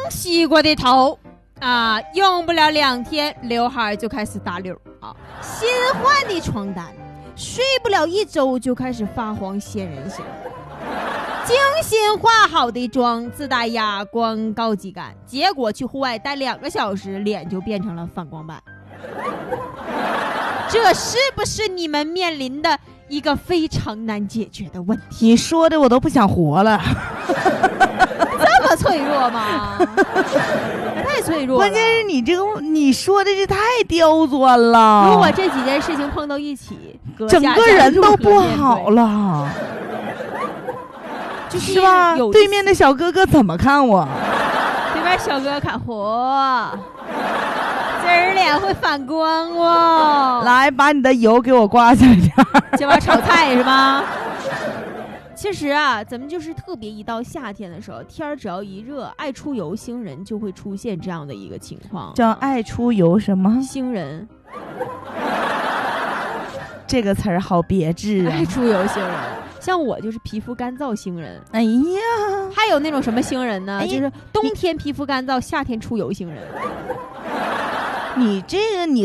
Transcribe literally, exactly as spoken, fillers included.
洗过的头啊，用不了两天，刘海就开始打绺啊；新换的床单，睡不了一周就开始发黄显人形；精心化好的妆，自带哑光高级感，结果去户外待两个小时，脸就变成了反光板。这是不是你们面临的一个非常难解决的问题？ 你说的我都不想活了。 这么脆弱吗？太脆弱了。 关键是你这个你说的是太刁钻了。 如果这几件事情碰到一起， 整个人都不好了， 就是吧？对面的小哥哥怎么看我？ 对面小哥看嚯，这人脸会反光哦。 来，把你的油给我刮下点。 这玩意炒菜是吧？其实啊，咱们就是特别一到夏天的时候，天儿只要一热，爱出油星人就会出现这样的一个情况， 叫爱出油什么星人。 这个词儿好别致啊！ 爱出油星人，像我就是皮肤干燥星人。 哎呀， 还有那种什么星人呢？ 哎、 就是冬天皮肤干燥，夏天出油星人。 你这个你。